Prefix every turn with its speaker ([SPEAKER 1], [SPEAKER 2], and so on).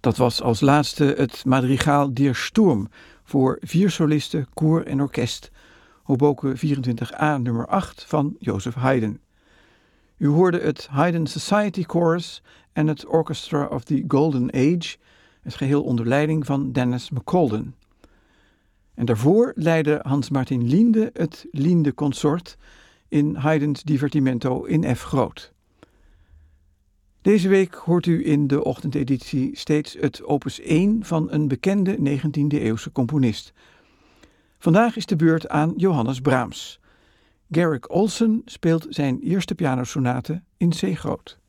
[SPEAKER 1] Dat was als laatste het Madrigaal Der Sturm voor 4 solisten, koor en orkest, Hoboken 24a nummer 8 van Joseph Haydn. U hoorde het Haydn Society Chorus en het Orchestra of the Golden Age, het geheel onder leiding van Dennis McColden. En daarvoor leidde Hans Martin Linde het Linde Consort in Haydn's Divertimento in F groot. Deze week hoort u in de ochtendeditie steeds het opus 1 van een bekende 19e-eeuwse componist. Vandaag is de beurt aan Johannes Brahms. Garrick Olsen speelt zijn eerste pianosonate in C groot.